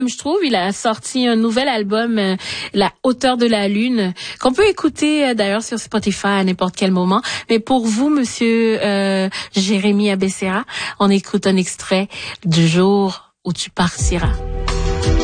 Je trouve, il a sorti un nouvel album, La hauteur de la lune, qu'on peut écouter d'ailleurs sur Spotify à n'importe quel moment. Mais pour vous, monsieur Jérémy Abessera, on écoute un extrait du jour où tu partiras.